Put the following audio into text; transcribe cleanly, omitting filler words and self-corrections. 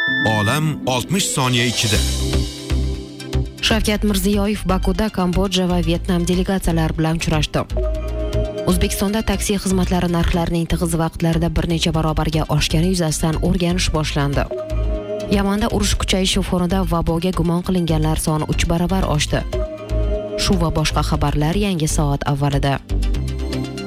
Olam 60 soniya ichida. Shavkat Mirziyoyev Bakuda Kambodja va Vyetnam delegatsiyalari bilan uchrashdi. O'zbekistonda taksi xizmatlari narxlarining tig'iz vaqtlarida bir necha barobarga oshgani yuzasidan o'rganish boshlandi. Yamanda urush kuchayishi fonida vaboga gumon qilinganlar soni 3 barobar oshdi. Shu va boshqa xabarlar yangi soat avvalida.